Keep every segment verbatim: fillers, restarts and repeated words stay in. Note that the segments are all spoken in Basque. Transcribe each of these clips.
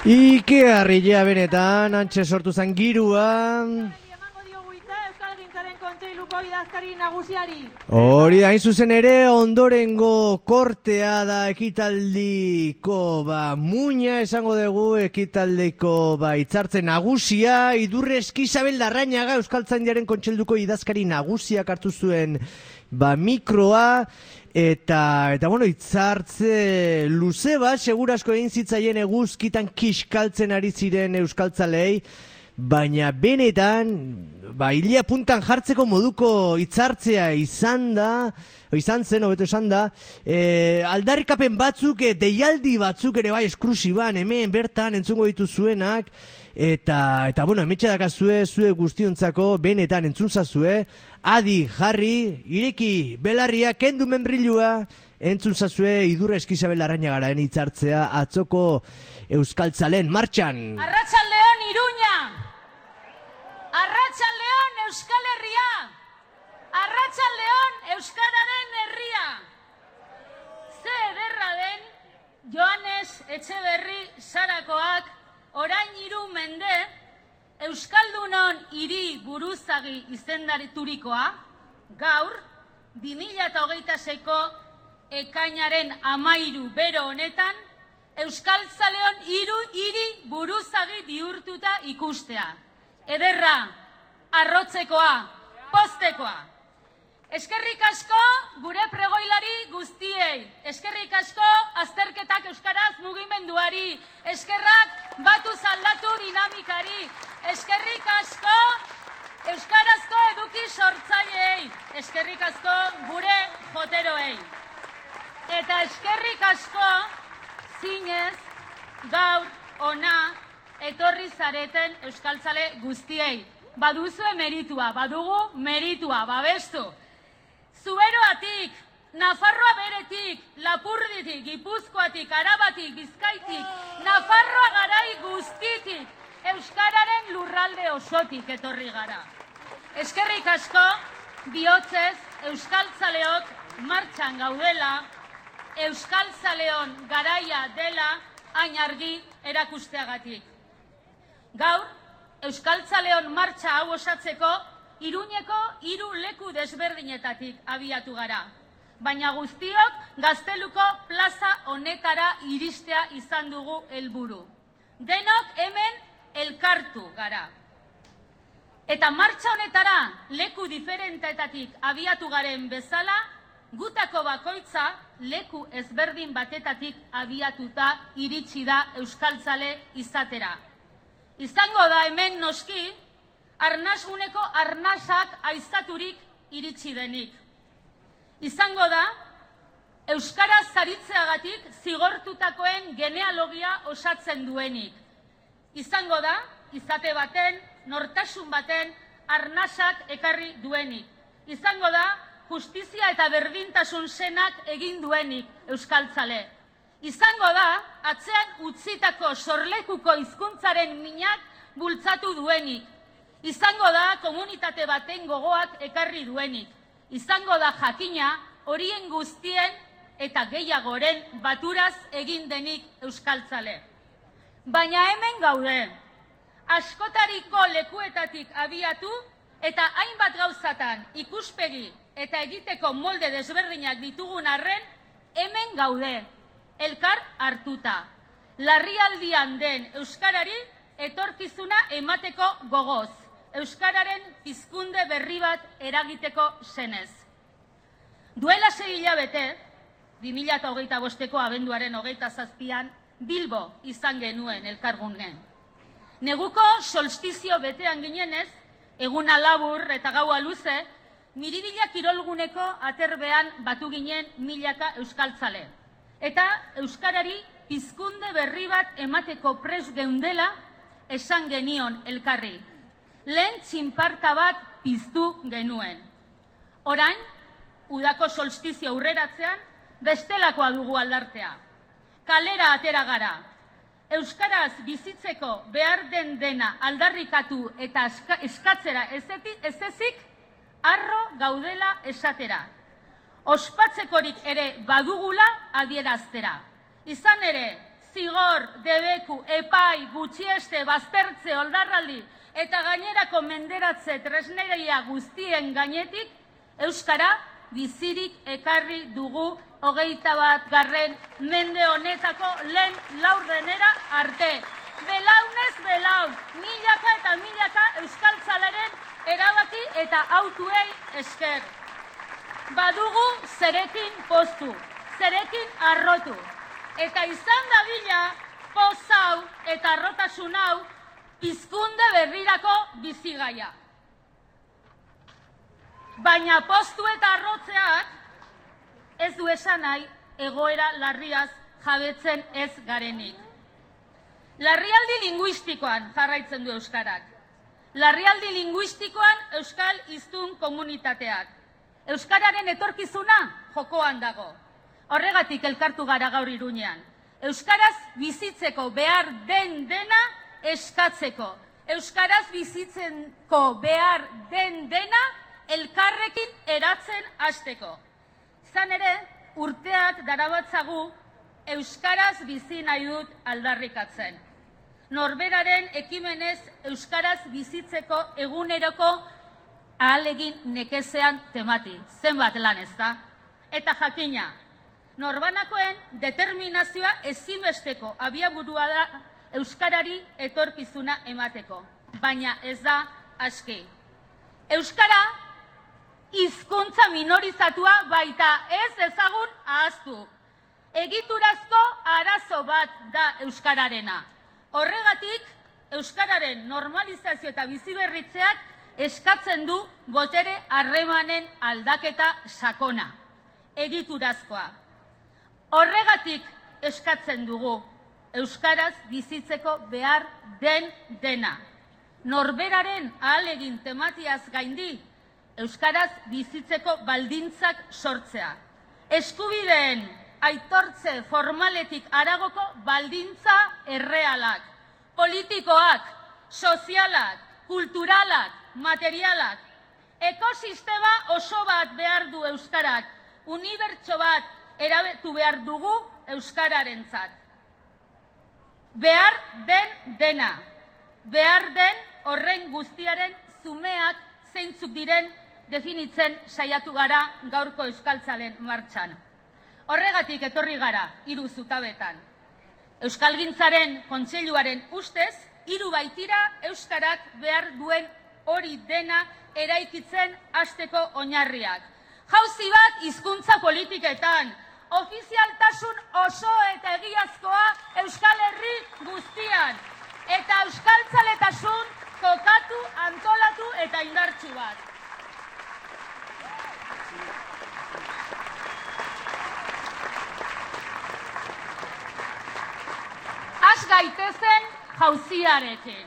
Ikerria benetan, antxe sortu zen girua. Hori da, hain zuzen ere, ondorengo kortea da ekitaldiko, ba, muina esango dugu, ekitaldiko, ba, itzartzen nagusia, Idurre Eskizabel Larrañaga, Euskaltzaindiaren Kontseilduko idazkari nagusiak hartu zuen, ba, mikroa, eta, eta, bueno, itzartze luze bat, segurasko egin zitzaien eguzkitan kiskaltzen ari ziren euskaltzalei, baina benetan, ba, hilia puntan jartzeko moduko itzartzea izan da, izan zen, hobeto esan da, e, aldarrikapen batzuk, e, deialdi batzuk ere bai esklusiban, hemen bertan entzungo dituzuenak, eta, eta bueno, emetxe dakazue, zue guztiontzako, benetan entzunzazue, adi, jarri, ireki, belarria, kendu membrilua, entzunzazue, Idurre Eskizabel Larrañagaren itzartzea, atzoko euskaltzalen martxan. Arratsaldeon Iruña! Arratsaldeon Euskal Herria! Arratsaldeon Euskararen herria! Ze ederra den Joanes Etxeberri Sarakoak orain hiru mende Euskaldunon hiri buruzagi izendaturikoa gaur bi mila hogeita seiko ekainaren hamairu bero honetan Euskaltzaleon hiru hiri buruzagi bihurtuta ikustea. Ederra, arrotzekoa, postekoa. Eskerrik asko gure pregoilari guztiei. Eskerrik asko azterketak euskaraz mugimenduari. Eskerrak batuz aldatu dinamikari. Eskerrik asko euskarazko eduki sortzaileei. Eskerrik asko gure joteroei. Eta eskerrik asko zinez gaur ona etorri zareten euskaltzale guztiei. Baduzue meritua, badugu meritua, babestu. Zuberoatik, Nafarroa beretik, Lapurditik, Gipuzkoatik, Arabatik, Bizkaitik, Nafarroa garai guztitik, euskararen lurralde osotik etorri gara. Eskerrik asko, bihotzez, euskaltzaleok martxan gaudela, euskaltzaleon garaia dela hain argi erakusteagatik. Gaur, euskaltzaleon martxa hau osatzeko, Iruñeko hiru leku desberdinetatik abiatu gara. Baina guztiok Gazteluko plaza honetara iristea izan dugu helburu. Denok hemen elkartu gara. Eta martxa honetara leku diferentetatik abiatu garen bezala, gutako bakoitza leku ezberdin batetatik abiatuta iritsi da euskaltzale izatera. Izango da hemen noski, arnasguneko arnasak aizaturik iritsi denik. Izango da, euskaraz zaritzeagatik zigortutakoen genealogia osatzen duenik. Izango da, izate baten, nortasun baten, arnasak ekarri duenik. Izango da, justizia eta berdintasun senak egin duenik euskaltzale. Izango da, atzean utzitako sorlekuko hizkuntzaren minak bultzatu duenik. Izango da, komunitate baten gogoak ekarri duenik. Izango da, jakina, horien guztien eta gehiagoren baturaz egin denik euskaltzale. Baina hemen gaude, askotariko lekuetatik abiatu eta hainbat gauzatan ikuspegi eta egiteko molde desberdinak ditugun arren, hemen gaude, elkar hartuta. Larrialdian den euskarari etorkizuna emateko gogoz. Euskararen pizkunde berri bat eragiteko zenez. Duela sei hilabete, bi mila hogeita bosteko abenduaren hogeita zazpian, Bilbo izan genuen elkargunen. Neguko solstizio betean ginenez, eguna labur eta gaua luze, miribila kirolguneko aterbean batu ginen milaka euskaltzale. Eta euskarari pizkunde berri bat emateko pres geundela esan genion elkarri. Lehen txinparta bat piztu genuen. Orain, udako solstizio aurreratzean, bestelakoa dugu aldartea. Kalera atera gara. Euskaraz bizitzeko behar den dena aldarrikatu eta eskatzera ez ezik, harro gaudela esatera. Ospatzekorik ere badugula adieraztera. Izan ere, zigor, debeku, epai, gutxieste, baztertze, oldarraldi eta gainerako menderatze tresneria guztien gainetik, euskara bizirik ekarri dugu hogeita bat garren mende honetako lehen laurdenera arte. Belaunez belaun, milaka eta milaka euskaltzalaren erabaki eta autuei esker. Badugu zerekin poztu, zerekin arrotu. Eta izan da bila, poz hau eta arrotasun hau pizkunde berrirako bizigaia. Baina poztu eta arrotzeak ez du esan nahi egoera larriaz jabetzen ez garenik. Larrialdi linguistikoan jarraitzen du euskarak. Larrialdi linguistikoan euskal hiztun komunitateak. Euskararen etorkizuna jokoan dago. Horregatik elkartu gara gaur Iruñean. Euskaraz bizitzeko behar den dena eskatzeko. Euskaraz bizitzeko behar den dena elkarrekin eratzen hasteko. Izan ere, urteak daramatzagu euskaraz bizi nahi dut aldarrikatzen. Norberaren ekimenez euskaraz bizitzeko eguneroko ahalegin nekezean temati. Zenbat lan ez da? Eta jakina, norbanakoen determinazioa ezinbesteko abiaburua da euskarari etorkizuna emateko. Baina ez da aski. Euskara hizkuntza minorizatua baita ez ezagun ahaztu. Egiturazko arazo bat da euskararena. Horregatik, euskararen normalizazio eta biziberritzeak eskatzen du botere harremanen aldaketa sakona. Egiturazkoa. Horregatik eskatzen dugu euskaraz bizitzeko behar den dena. Norberaren ahalegin tematiaz gaindi, euskaraz bizitzeko baldintzak sortzea. Eskubideen aitortze formaletik haragoko baldintza errealak, politikoak, sozialak, kulturalak, materialak. Ekosistema oso bat behar du euskarak, unibertso bat erabetu behar dugu euskararentzat. Behar den dena, behar den horren guztiaren zumeak zeintzuk diren definitzen saiatu gara gaurko euskaltzalen martxan. Horregatik etorri gara hiru zutabetan. Euskalgintzaren kontseiluaren ustez, hiru baitira euskarak behar duen hori dena eraikitzen hasteko oinarriak. Jauzi bat hizkuntza politiketan, ofizialtasun oso eta egiazkoa Euskal Herri guztian, eta euskaltzaletasun kokatu, antolatu eta indartsu bat. Has gaitezen jauziarekin.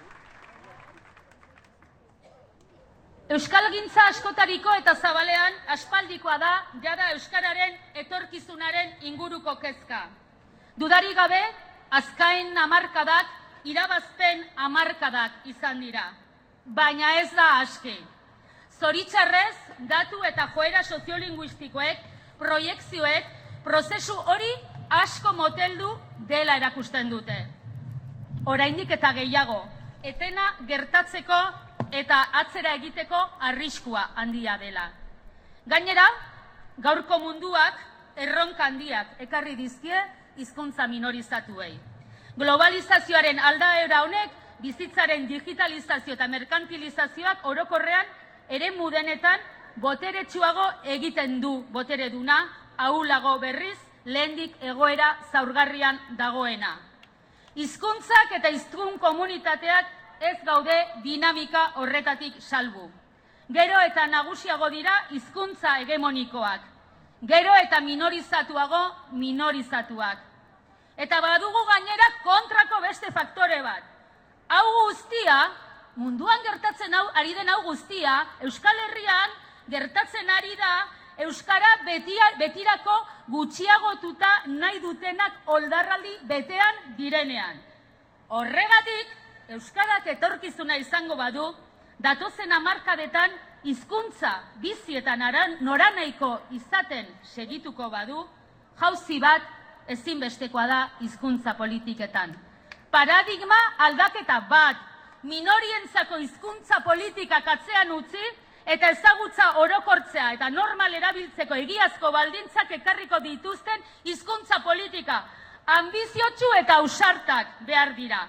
Euskalgintza askotariko eta zabalean aspaldikoa da jada euskararen etorkizunaren inguruko kezka. Dudarik gabe, azkain hamarkadak, irabazpen hamarkadak izan dira. Baina ez da aski. Zoritxarrez, datu eta joera soziolinguistikoek, proiekzioek, prozesu hori asko moteldu dela erakusten dute. Oraindik eta gehiago, etena gertatzeko eta atzera egiteko arriskua handia dela. Gainera, gaurko munduak erronka handiak ekarri dizkie hizkuntza minorizatuei. Globalizazioaren aldaera honek bizitzaren digitalizazio eta merkantilizazioak orokorrean eremu denetan boteretsuago egiten du botereduna, ahulago berriz lehendik egoera zaurgarrian dagoena. Hizkuntzak eta hiztun komunitateak ez gaude dinamika horretatik salbu. Gero eta nagusiago dira hizkuntza hegemonikoak. Gero eta minorizatuago minorizatuak. Eta badugu gainera kontrako beste faktore bat. Hau guztia, munduan gertatzen hau, ari den hau guztia, Euskal Herrian gertatzen ari da euskara betia, betirako gutxiagotuta nahi dutenak oldarraldi betean direnean. Horregatik, euskarak etorkizuna izango badu, datozen hamarkadetan hizkuntza bizietan noranaiko izaten segituko badu, jauzi bat ezinbestekoa da hizkuntza politiketan. Paradigma aldaketa bat, minorientzako hizkuntza politikak atzean utzi eta ezagutza orokortzea eta normal erabiltzeko egiazko baldintzak ekarriko dituzten hizkuntza politika anbiziotsu eta ausartak behar dira.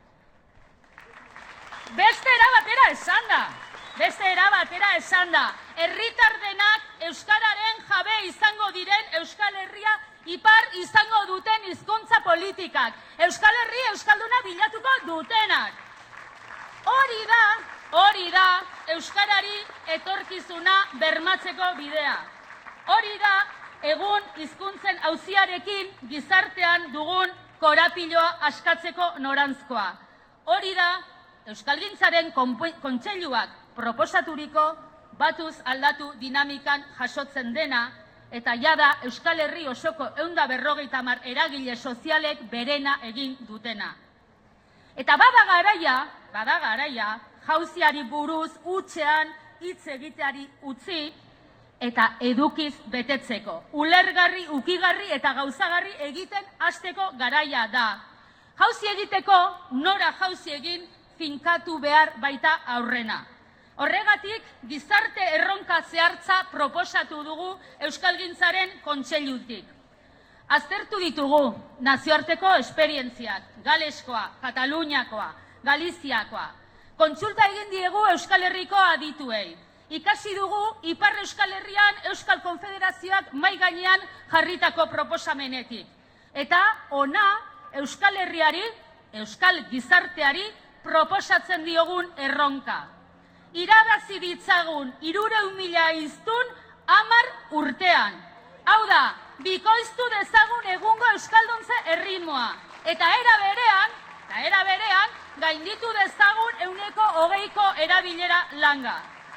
Beste era batera esan da, beste era batera esan da, herritar denak euskararen jabe izango diren Euskal Herria ipar izango duten hizkuntza politikak, Euskal Herri euskalduna bilatuko dutenak. Hori da, hori da euskarari etorkizuna bermatzeko bidea. Hori da egun hizkuntzen auziarekin gizartean dugun korapiloa askatzeko norantzkoa. Hori da Euskalgintzaren kontseiluak proposaturiko batuz aldatu dinamikan jasotzen dena eta jada Euskal Herri osoko ehun eta berrogeita hamar eragile sozialek berena egin dutena. Eta bada garaia, bada garaia, jauziari buruz hutsean hitz egiteari utzi eta edukiz betetzeko. Ulergarri, ukigarri eta gauzagarri egiten hasteko garaia da. Jauzi egiteko, nora jauzi egin finkatu behar baita aurrena. Horregatik, gizarte erronka zehartza proposatu dugu Euskalgintzaren kontseilutik. Aztertu ditugu nazioarteko esperientziak, Galeskoa, Kataluniakoa, Galiziakoa. Kontsulta egin diegu Euskal Herriko adituei. Ikasi dugu Ipar Euskal Herrian Euskal Konfederazioak mai gainean jarritako proposamenetik. Eta ona Euskal Herriari, Euskal gizarteari proposatzen diogun erronka. Irabazi ditzagun hirurehun mila hiztun hamar urtean. Hau da, bikoiztu dezagun egungo euskalduntze erritmoa. Eta era berean, eta era berean, gainditu dezagun ehuneko hogeiko erabilera langa.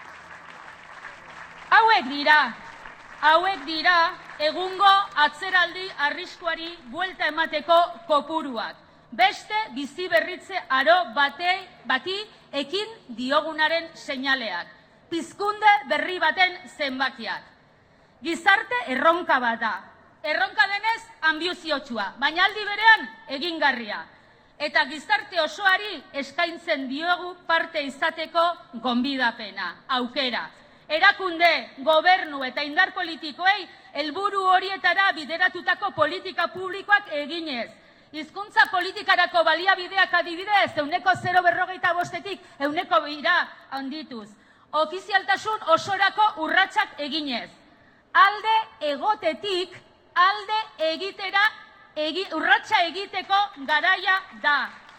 Hauek dira, hauek dira egungo atzeraldi arriskuari buelta emateko kopuruak. Beste bizi berritze aro batei, bati ekin diogunaren seinaleak. Pizkunde berri baten zenbakiak. Gizarte erronka bat da. Erronka denez anbiziotsua, baina aldi berean egingarria. Eta gizarte osoari eskaintzen diogu parte izateko gonbidapena, aukera. Erakunde, gobernu eta indar politikoei helburu horietara bideratutako politika publikoak eginez. Hizkuntza politikarako baliabideak adibidez, ehuneko zero berrogeita bostetik ehuneko bira handituz. Ofizialtasun osorako urratsak eginez. Alde egotetik, alde egitera, egi, urratsa egiteko garaia da.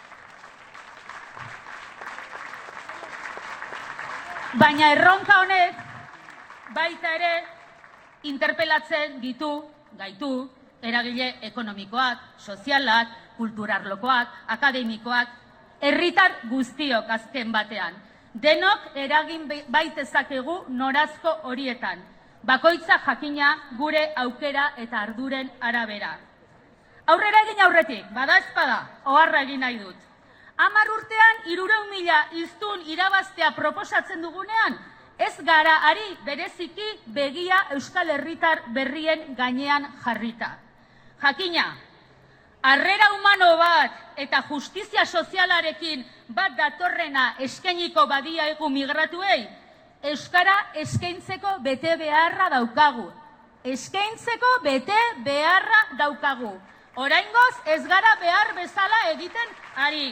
Baina erronka honek, baita ere, interpelatzen ditu, gaitu, eragile ekonomikoak, sozialak, kulturarlokoak, akademikoak, herritar guztiok azken batean. Denok eragin baitezakegu norazko horietan. Bakoitza jakina gure aukera eta arduren arabera. Aurrera egin aurretik, bada ezpada, oharra egin nahi dut. Hamar urtean hirurehun mila hiztun irabaztea proposatzen dugunean, ez gara ari bereziki begia Euskal Herritar berrien gainean jarrita. Jakina, harrera humano bat eta justizia sozialarekin bat datorrena eskainiko badia egu migratuei, euskara eskaintzeko bete beharra daukagu. Eskaintzeko bete beharra daukagu. Oraingoz ez gara behar bezala egiten ari.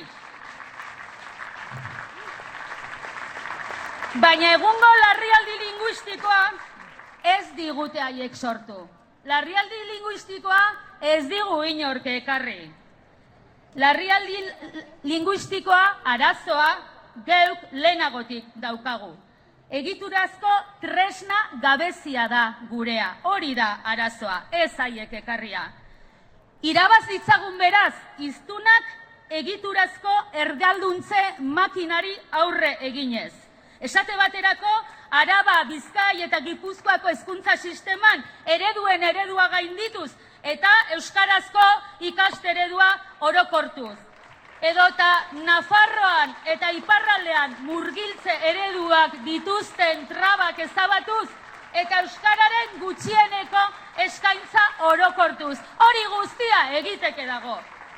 Baina egungo larrialdi linguistikoa ez digute haiek sortu. Larrialdi linguistikoa ez digu inork ekarri. Larrialdi linguistikoa arazoa geuk lehenagotik daukagu. Egiturazko tresna gabezia da gurea. Hori da arazoa, ez haiek ekarria. Irabaz ditzagun beraz, hiztunak egiturazko ergalduntze makinari aurre eginez. Esate baterako, Araba, Bizkai eta Gipuzkoako hezkuntza sisteman ereduen eredua gaindituz eta euskarazko ikasteredua orokortuz. Edota Nafarroan eta Iparraldean murgiltze ereduak dituzten trabak ezabatuz eta euskararen gutxieneko eskaintza orokortuz. Hori guztia egiteke dago.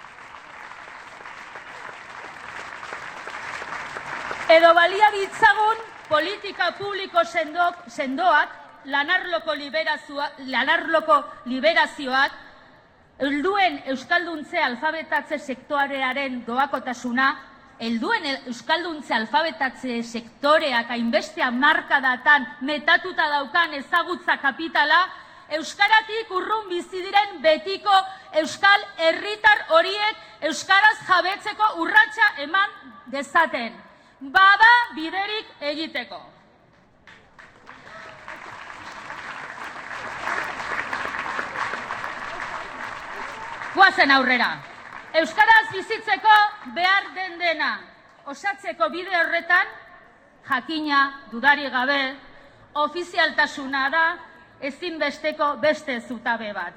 Edo balia ditzagun politika publiko sendok, sendoak, lanarloko liberazioak, lanarloko liberazioak, helduen euskalduntze alfabetatze sektorearen doakotasuna, helduen euskalduntze alfabetatze sektoreak hainbeste hamarkadatan metatuta daukan ezagutza kapitala, euskaratik urrun bizi diren betiko euskal herritar horiek euskaraz jabetzeko urratsa eman dezaten. Bada biderik egiteko. Goazen aurrera. Euskaraz bizitzeko behar den dena. Osatzeko bide horretan, jakina, dudari gabe, ofizialtasuna da ezinbesteko beste zutabe bat.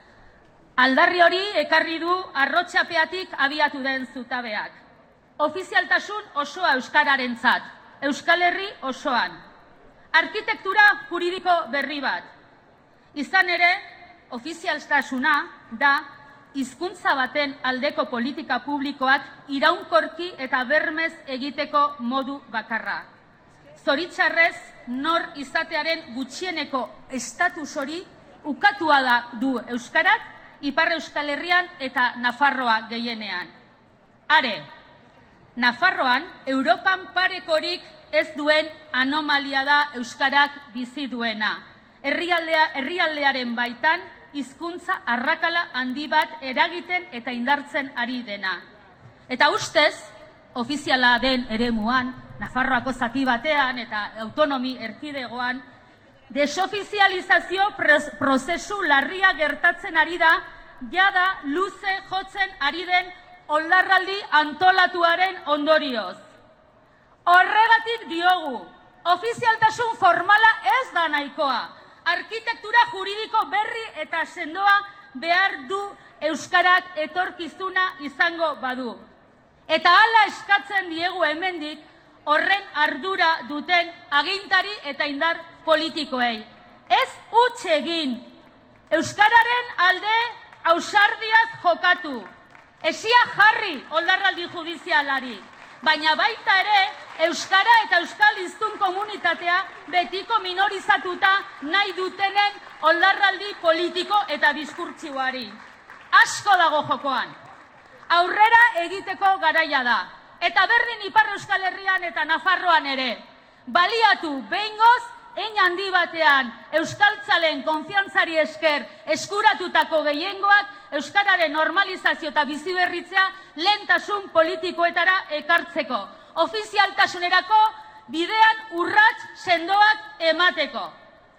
Aldarri hori ekarri du arrotxapeatik abiatu den zutabeak. Ofizialtasun osoa euskararentzat, Euskal Herri osoan. Arkitektura juridiko berri bat. Izan ere, ofizialtasuna da hizkuntza baten aldeko politika publikoak iraunkorki eta bermez egiteko modu bakarra. Zoritxarrez, nor izatearen gutxieneko estatus hori ukatua da du euskarak, Ipar Euskal Herrian eta Nafarroa gehienean. Are, Nafarroan, Europan parekorik ez duen anomalia da euskarak bizi duena. Herrialdea, herrialdearen baitan, hizkuntza arrakala handi bat eragiten eta indartzen ari dena. Eta ustez, ofiziala den eremuan, Nafarroako zati batean eta autonomi erkidegoan, desofizializazio prozesu larria gertatzen ari da, jada luze jotzen ari den oldarraldi antolatuaren ondorioz. Horregatik diogu, ofizialtasun formala ez da nahikoa. Arkitektura juridiko berri eta sendoa behar du euskarak etorkizuna izango badu. Eta hala eskatzen diegu hemendik horren ardura duten agintari eta indar politikoei. Ez huts egin, euskararen alde ausardiaz jokatu. Esia jarri oldarraldi judizialari, baina baita ere euskara eta euskal hiztun komunitatea betiko minorizatuta nahi dutenen oldarraldi politiko eta diskurtsiboari. Asko dago jokoan. Aurrera egiteko garaia da. Eta berdin Ipar Euskal Herrian eta Nafarroan ere. Baliatu behingoz, hein handi batean euskaltzalen konfiantzari esker eskuratutako gehiengoak euskararen normalizazio eta biziberritzea lehentasun politikoetara ekartzeko. Ofizialtasunerako bidean urrats sendoak emateko.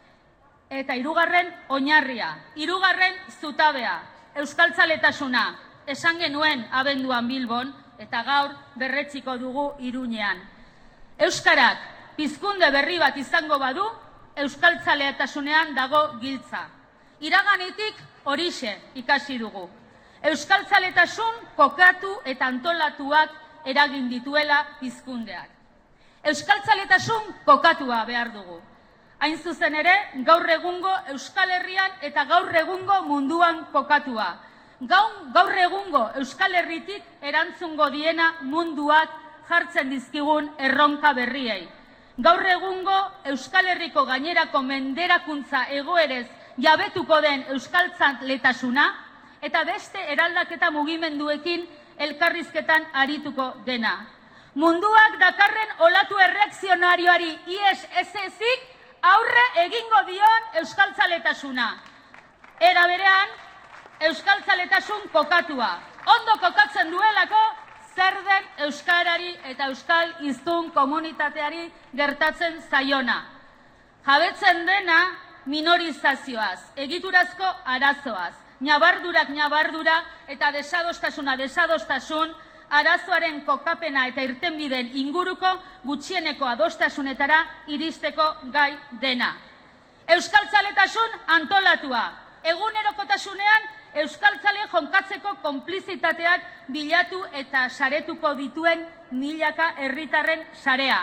Eta hirugarren oinarria, hirugarren zutabea, euskaltzaletasuna, esan genuen abenduan Bilbon, eta gaur berretziko dugu Iruñean. Euskarak pizkunde berri bat izango badu, euskaltzaleatasunean dago giltza. Iraganitik horixe ikasi dugu. Euskaltzaletasun kokatu eta antolatuak eragin dituela pizkundeak. Euskaltzaletasun kokatua behar dugu. Hain zuzen ere, gaur egungo Euskal Herrian eta gaur egungo munduan kokatua. Gaur egungo Euskal Herritik erantzungo diena munduak jartzen dizkigun erronka berriei. Gaur egungo Euskal Herriko gainerako menderakuntza egoerez jabetuko den euskaltzaletasuna eta beste eraldaketa mugimenduekin elkarrizketan arituko dena. Munduak dakarren olatu erreakzionarioari ies ez ezik aurre egingo dion euskaltzaletasuna. Era berean, euskaltzaletasun kokatua. Ondo kokatzen duelako zer den euskarari eta euskal hiztun komunitateari gertatzen zaiona. Jabetzen dena minorizazioaz, egiturazko arazoaz, nabardurak nabardura eta desadostasuna desadostasun, arazoaren kokapena eta irtenbideen inguruko gutxieneko adostasunetara iristeko gai dena. Euskaltzaletasun antolatua, egunerokotasunean euskaltzale jonkatzeko konplizitateak bilatu eta saretuko dituen milaka herritarren sarea.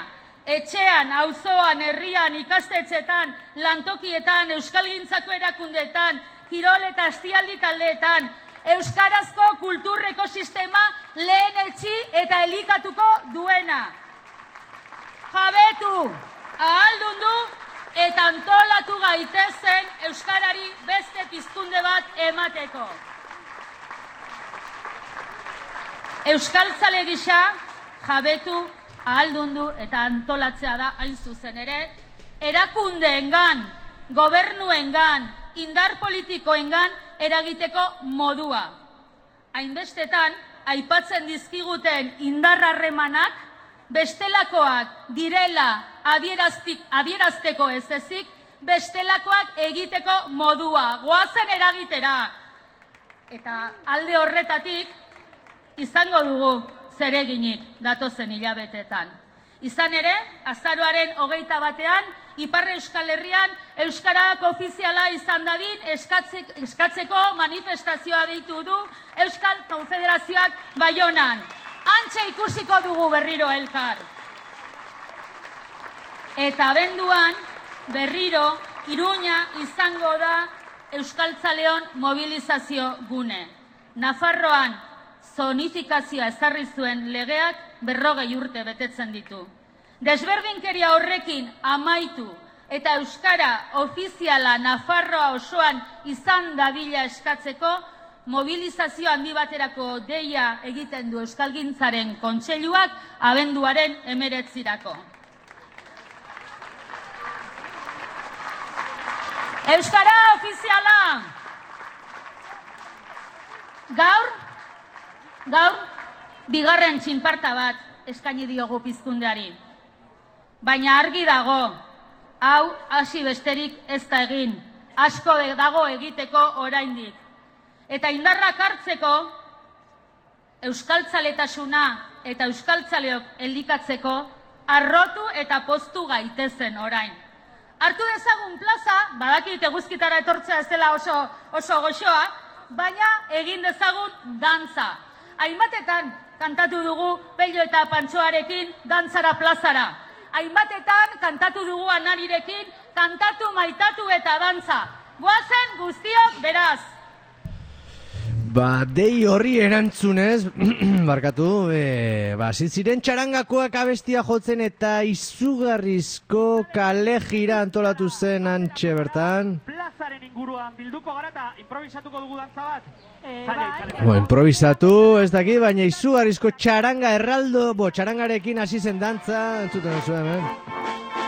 etxean, auzoan, herrian, ikastetxetan, lantokietan, euskalgintzako erakundeetan, kirol eta astialdi taldeetan, euskarazko kultur ekosistema lehenetsi eta elikatuko duena. Jabetu, ahaldundu eta antolatu gaitezen euskarari beste pizkunde bat emateko. Euskaltzale gisa, jabetu, ahaldundu eta antolatzea da hain zuzen ere, erakundeengan, gobernuengan, indar politikoengan eragiteko modua. Hainbestetan, aipatzen dizkiguten indar harremanak, bestelakoak direla adierazteko ez ezik, bestelakoak egiteko modua, goazen eragitera. Eta alde horretatik, izango dugu zereginik datozen hilabetetan. Izan ere, azaroaren hogeita batean, Ipar Euskal Herrian euskarak ofiziala izan dadin eskatzeko manifestazioa deitu du Euskal Konfederazioak Baionan. Antxe ikusiko dugu berriro elkar. Eta abenduan berriro Iruña izango da Euskaltzaleon mobilizazio gune. Nafarroan zonifikazioa ezarri zuen legeak berrogei urte betetzen ditu. Desberdinkeria horrekin amaitu eta euskara ofiziala Nafarroa osoan izan dadila eskatzeko mobilizazio handi baterako deia egiten du Euskalgintzaren Kontseiluak abenduaren hemeretzirako. Euskara ofiziala! Gaur, gaur, bigarren txinparta bat eskaini diogu pizkundeari. Baina argi dago, hau hasi besterik ez da egin, asko dago egiteko oraindik. Eta indarrak hartzeko, euskaltzaletasuna eta euskaltzaleok elikatzeko, arrotu eta poztu gaitezen orain. Hartu dezagun plaza, badakit eguzkitara etortzea ez dela oso, oso goxoa, baina egin dezagun dantza. Hainbatetan kantatu dugu Pello eta Pantxoarekin dantzara plazara. Hainbatetan kantatu dugu Anarirekin kantatu, maitatu eta dantza. Goazen guztiok beraz. Ba, dei horri erantzunez, barkatu, e, ba, ziren txarangakoak abestia jotzen eta izugarrizko kale jira antolatu zen antxe bertan. Plazaren inguruan bilduko gara eta improvisatuko dugu dantza bat. E, bai. Bo, improvisatu, ez daki, baina izugarrizko txaranga erraldo, bo, txarangarekin hasi zen dantza, entzuten zuen, eh?